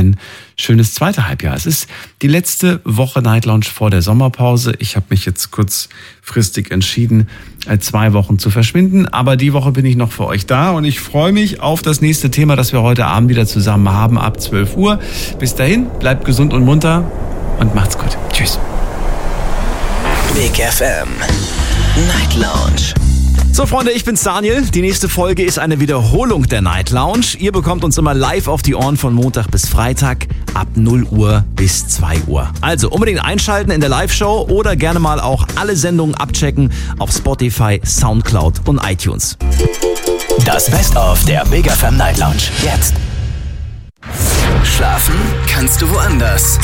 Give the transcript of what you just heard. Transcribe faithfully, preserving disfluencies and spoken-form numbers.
ein schönes zweite Halbjahr. Es ist die letzte Woche Night Lounge vor der Sommerpause. Ich habe mich jetzt kurzfristig entschieden, zwei Wochen zu verschwinden. Aber die Woche bin ich noch für euch da und ich freue mich auf das nächste Thema, das wir heute Abend wieder zusammen haben, ab zwölf Uhr. Bis dahin, bleibt gesund und munter und macht's gut. Tschüss. Big F M Night Lounge. So Freunde, ich bin's Daniel. Die nächste Folge ist eine Wiederholung der Night Lounge. Ihr bekommt uns immer live auf die Ohren von Montag bis Freitag ab null Uhr bis zwei Uhr. Also unbedingt einschalten in der Live-Show oder gerne mal auch alle Sendungen abchecken auf Spotify, Soundcloud und iTunes. Das Best-of der Big F M Night Lounge. Jetzt. Schlafen kannst du woanders.